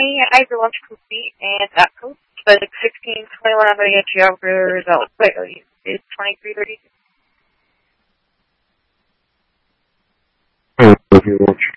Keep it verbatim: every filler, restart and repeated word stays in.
me at your lunch complete and that code. But it's sixteen twenty-one, I'm going to get you out for the results. Wait, oh, it's twenty-three thirty-six. Thank you very much.